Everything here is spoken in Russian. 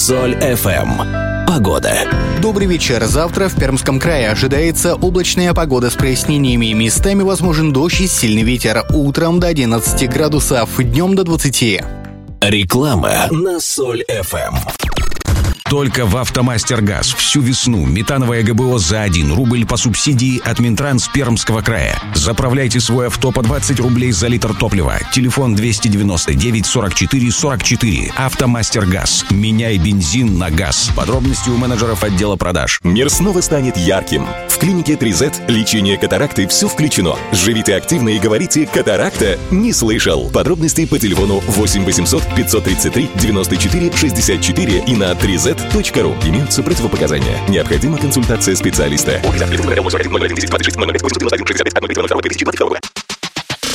Соль FM. Погода. Добрый вечер. Завтра в Пермском крае ожидается облачная погода с прояснениями. Местами возможен дождь и сильный ветер. Утром до 11 градусов, днем до 20. Реклама на Соль FM. Только в «АвтоМастер-Газ» всю весну метановое ГБО за 1 рубль по субсидии от Минтранс Пермского края. Заправляйте свое авто по 20 рублей за литр топлива. Телефон 299 44 44. «АвтоМастер-Газ». Меняй бензин на газ. Подробности у менеджеров отдела продаж. Мир снова станет ярким. В клинике 3Z лечение катаракты все включено. Живите активно и говорите «Катаракта» не слышал. Подробности по телефону 8 800 533 94 64 и на 3Z.ру. Имеются противопоказания. Необходима консультация специалиста.